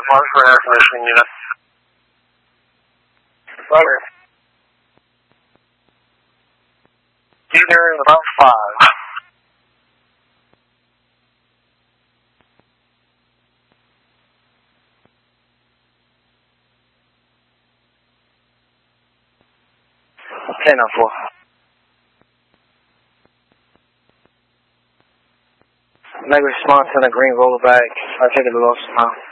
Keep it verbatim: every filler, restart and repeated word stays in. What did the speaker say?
Mark for air conditioning unit. Roger. Be there in about five. ten oh four. Make response in a green roller bag. I'll take it a little time.